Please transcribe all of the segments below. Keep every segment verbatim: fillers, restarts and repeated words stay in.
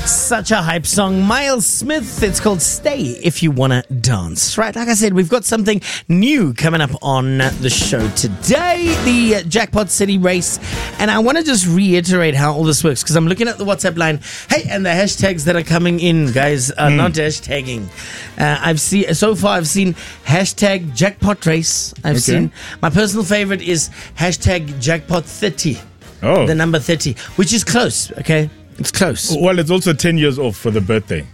Such a hype song. Miles Smith, it's called Stay If You Wanna Dance. Right, like I said, we've got something new coming up on the show today, the Jackpot City race. And I want to just reiterate how all this works, because I'm looking at the WhatsApp line. Hey, and the hashtags that are coming in, guys, are mm. not hashtagging. Uh, I've seen, so far I've seen hashtag Jackpot Race. I've okay. seen, my personal favorite is hashtag Jackpot thirty. Oh. The number thirty, which is close, okay? It's close. Well, it's also ten years off for the birthday.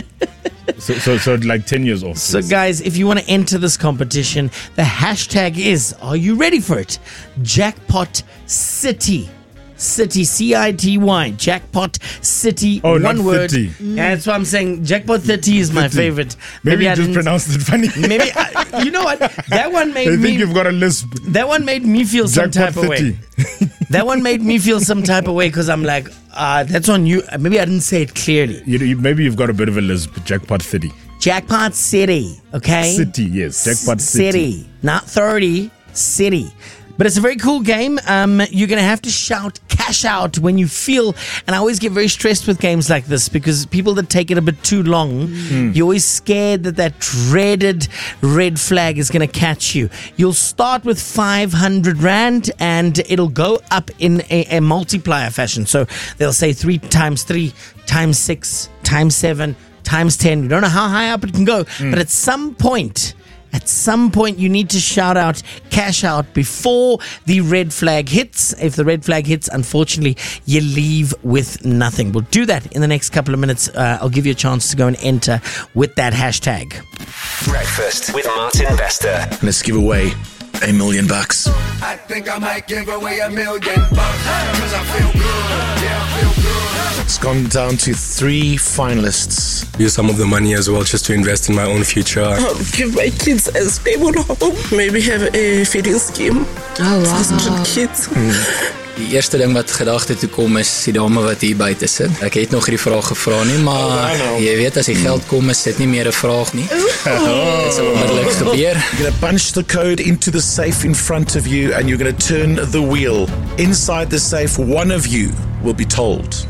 so, so, so like ten years off. So, guys, if you want to enter this competition, the hashtag is, are you ready for it? Jackpot City. City, C I T Y. Jackpot City. Oh, one not word. thirty. Mm. Yeah, that's what I'm saying. Jackpot thirty is my thirty. favorite. Maybe, maybe you I just pronounced it funny. Maybe, I, you know what? That one made they me. think you've got a lisp. That one made me feel some Jackpot type of way. That one made me feel some type of way because I'm like, uh, that's on you. Maybe I didn't say it clearly. You, you, maybe you've got a bit of a lisp. Jackpot thirty. Jackpot City, okay? City, yes. Jackpot City. City, not thirty, City. But it's a very cool game. Um, you're going to have to shout cash out when you feel, and I always get very stressed with games like this because people that take it a bit too long, mm. you're always scared that that dreaded red flag is going to catch you. You'll start with five hundred rand and it'll go up in a, a multiplier fashion. So they'll say three times three times six times seven times ten. You don't know how high up it can go, mm. but at some point... At some point, you need to shout out cash out before the red flag hits. If the red flag hits, unfortunately, you leave with nothing. We'll do that in the next couple of minutes. Uh, I'll give you a chance to go and enter with that hashtag. Breakfast with Martin Bester. Let's give away a million bucks. I think I might give away a million bucks because I feel good. Yeah, I feel good. It's gone down to three finalists. Use some of the money as well just to invest in my own future. I'll give my kids a stable home. Maybe have a feeding scheme. Oh, wow. For kids. Mm. Die eerste ding wat gedacht het toe kom is die dame wat hier buite sit. Ek het nog die vraag gevra nie, maar oh, jy weet as die geld kom is dit nie meer 'n vraag nie. Dit sal onmiddellik gebeur. You're going to punch the code into the safe in front of you and you're going to turn the wheel. Inside the safe, one of you will be told